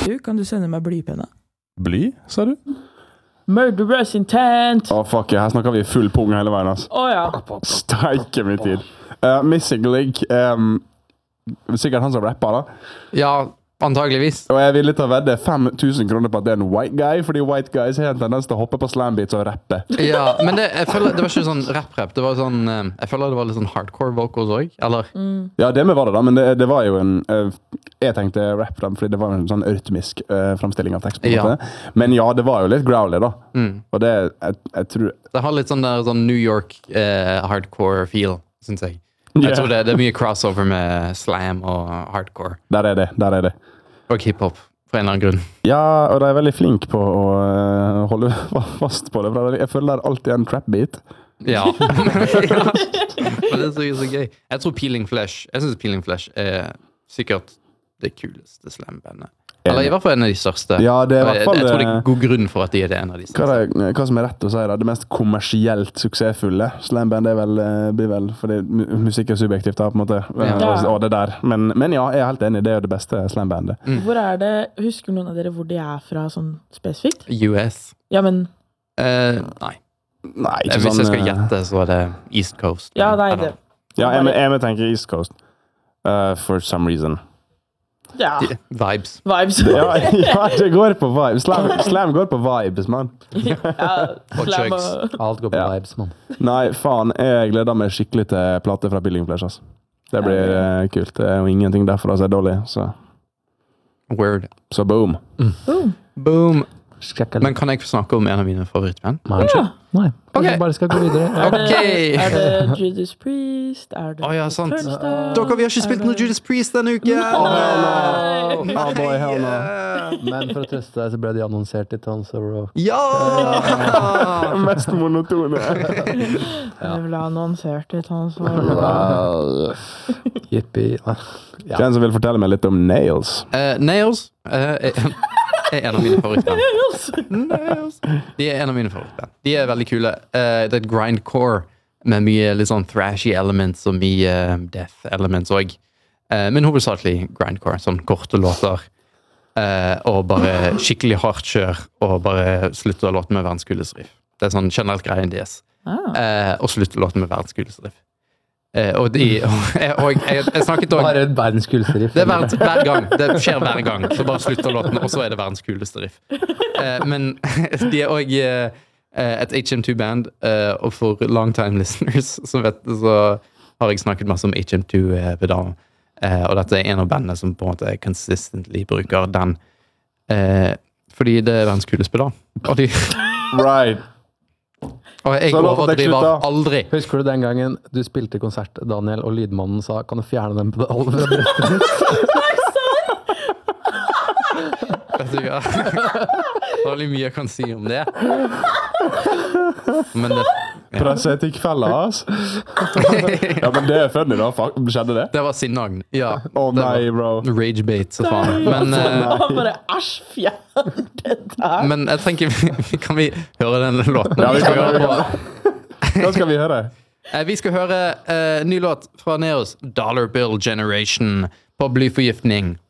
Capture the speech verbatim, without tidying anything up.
du, kan du sende meg blypenna? Bly, sa du? Murderous intent! Å, oh, fuck, her snakker vi full pung hele veien, altså. Å oh, ja. Steike min tid. Uh, Missing Link, um, sikkert han som rapper da. Ja, antageligvis. Og jeg vil litt ha vedde fem tusen kroner på at det er en white guy, fordi white guys har en tendens til å hoppe på slam beats og rappe. Ja, men det, jeg føler, det var ikke sånn rap-rap, det var sånn, jeg føler det var litt sånn hardcore vocals også, eller? Mm. Ja, det med var det da, men det, det var jo en, uh, jeg tenkte rap da, fordi det var en sånn rytmisk uh, fremstilling av tekst på en ja. måte. Men ja, det var jo litt growly da. Mm. Og det, jeg, jeg tror... Det har litt sånn der sånn New York uh, hardcore feel, synes jeg. Jeg yeah. tror det, det er mye crossover med slam og hardcore. Der er det, der er det. Og hiphop, for en eller annen grunn. Ja, og de er veldig flink på å uh, holde fast på det. Jeg føler det er alltid en trap-beat. Ja. ja. Men det er så, så gøy. Jeg tror Peeling Flesh, jeg synes Peeling Flesh er sikkert det kuleste slam-bandet. Eller i hvert fall en av de største. Ja, det er i hvert fall... Jeg, jeg tror det er god grunn for at de er det en av de største. Hva, er, hva som er rett å si da? Det mest kommersielt suksessfulle. Slam-band er vel, blir vel, fordi musikk er subjektivt da, på en måte. Ja. Og, og det der. Men, men ja, jeg er helt enig, det er jo det beste slam-bandet. Mm. Hvor er det, husker noen av dere hvor de er fra sånn spesifikt? U S. Ja, men... Uh, nei. Nei, ikke Hvis sånn... jeg skal gjette, så er det East Coast. Ja, det er det. Ja, jeg, jeg må tenke East Coast. Uh, for some reason. Ja. De, vibes. Vibes. ja, ja, det går på vibes. Slam, slam går på vibes, man. ja, slam og... Alt går på ja. vibes, man. Nei, faen, jeg gleder meg skikkelig til plate fra Peeling Flesh, altså. Det blir uh, kult. Det er jo ingenting derfra som er dårlig, så... Word. Så boom. Mm. Boom. Boom. Men kan jeg få snakke om en av mine favorittband? Ja. Nei, okay. jeg bare skal gå videre. Er det, okay. er det Judas Priest? Er det oh, ja, sant. Turnstile? Dere, vi har ikke spilt det... noe Judas Priest denne uken! Oh, no. no. oh, boy, hell no. Men for å trøste deg, så ble de annonsert i Tons of Rock. Ja! Mest monotone. Det ble annonsert i Tons of Rock. Yippie. Ja. Hvem som vil fortelle meg litt om Nails? Uh, Nails? Uh, er en av mine favorittband. Nails. De er en av mine favorittband. De er veldig kule. Uh, det er et grindcore med mye litt sånn thrashy elements og mye uh, death elements også. Uh, men hovedsakelig grindcore, sånn korte låter. Uh, og bare skikkelig hardt kjør og bare slutte låten med verdens kuleste riff. Det er sånn generelt greien deres. Ah. Uh, og slutte låten med verdens kuleste riff. Uh, og de og, og jeg, jeg snakket også bare verdens kuleste riff. Det er hver, hver gang. Det skjer hver gang. Så bare slutter låten, og så er det verdens kuleste riff. Uh, men de er også uh, et H M two-band, uh, og for long-time listeners så, vet, så har jeg snakket masse om H M two uh, pedalen. Uh, og dette er en av bandene som på en måte consistently bruker den. Uh, fordi det er verdens kuleste pedal. Og de... right. Og jeg overdriver aldri. Husker du den gangen du spilte konsert, Daniel, og lydmannen sa, kan du fjerne den pedalen fra brøstet ditt? Vet du hva? Det er veldig mye jeg kan si om det. Men det... Ja. Presseetikkfella, ass. Ja, men det er funny da. Skjedde det? Det var sinnagn. Ja. Å oh, nei, bro. Ragebait, så faen. Men... Uh, bare æsj, fjern det der. Men jeg tenker, kan vi høre den låten? Ja, vi kan høre på. Hva skal vi høre? Vi skal høre uh, ny låt fra Neos, Dollar Bill Generation, på Blyforgiftning.